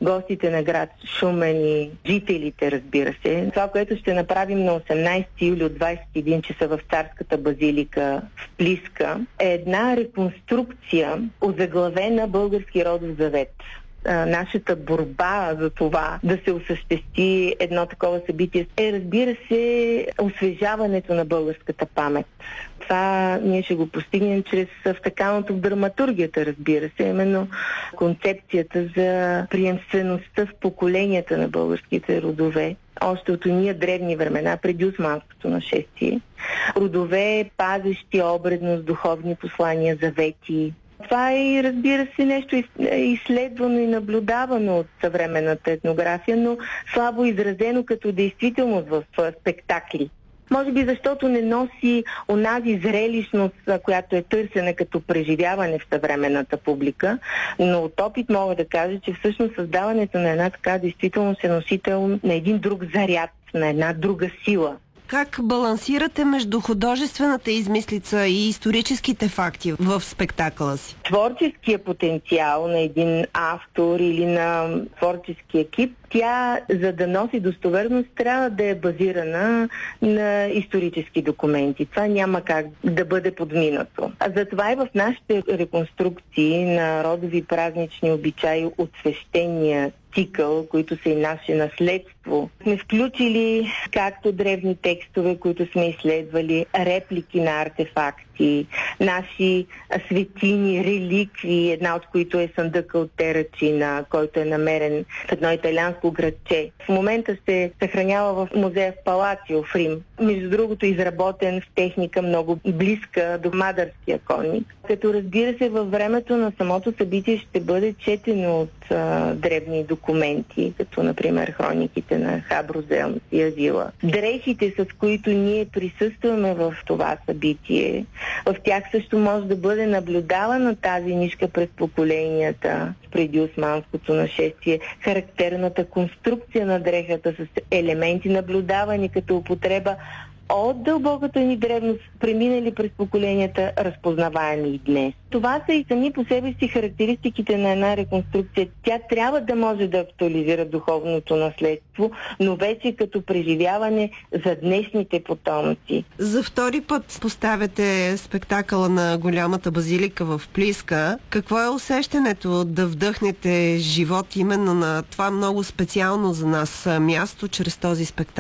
гостите на град Шумен и жителите, разбира се. Това, което ще направим на 18 юли от 21 часа в Царската базилика в Плиска, е една реконструкция, озаглавена Български родов завет. Нашата борба за това да се осъществи едно такова събитие е, разбира се, освежаването на българската памет. Това ние ще го постигнем чрез втъканото в драматургията, разбира се, именно концепцията за приемствеността в поколенията на българските родове. Още от уния древни времена, преди османското нашествие. Родове, пазещи обредност, духовни послания, завети. Това е, разбира се, нещо изследвано и наблюдавано от съвременната етнография, но слабо изразено като действителност в спектакли. Може би защото не носи онази зрелищност, която е търсена като преживяване в съвременната публика, но от опит мога да кажа, че всъщност създаването на една така действителност е носител на един друг заряд, на една друга сила. Как балансирате между художествената измислица и историческите факти в спектакъла си? Творческия потенциал на един автор или на творчески екип, тя, за да носи достоверност, трябва да е базирана на исторически документи. Това няма как да бъде подминато. А затова и в нашите реконструкции на родови празнични обичаи от свещения цикъл, които са и наше наследство, сме включили както древни текстове, които сме изследвали, реплики на артефакти, наши светини, реликвии, една от които е съндъка от Терачина, който е намерен в едно италианско градче. В момента се съхранява в музея в Палацио в Рим. Между другото, изработен в техника много близка до Мадърския конник. Като, разбира се, във времето на самото събитие ще бъде четено от древни документи, като например хрониките на Хаброзел и Азила. Дрехите, с които ние присъстваме в това събитие, в тях също може да бъде наблюдавана тази нишка през поколенията преди османското нашествие, характерната конструкция на дрехата с елементи, наблюдавани като употреба от дълбоката ни древност, преминали през поколенията, разпознаваеми и днес. Това са и сами по себе си характеристиките на една реконструкция. Тя трябва да може да актуализира духовното наследство, но вече като преживяване за днешните потомци. За втори път поставяте спектакъла на Голямата базилика в Плиска. Какво е усещането да вдъхнете живот именно на това много специално за нас място чрез този спектакъл?